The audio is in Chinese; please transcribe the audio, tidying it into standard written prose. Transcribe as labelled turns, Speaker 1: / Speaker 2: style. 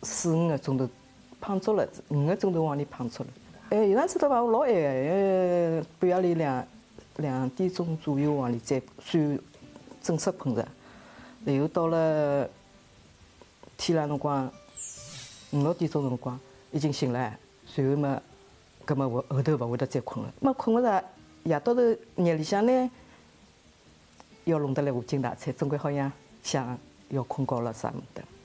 Speaker 1: 4、5个钟头胖足了，5个钟头往里胖出来。有趟子的话我老晚个，半夜里2点钟左右往里再算正式困着，然后到了天亮辰光5、6点钟辰光已经醒了，随后嘛，搿么我后头勿会得再困了。么困勿着，夜到头夜里向呢，要弄得来无精打采，总归好像想要困觉了啥么的。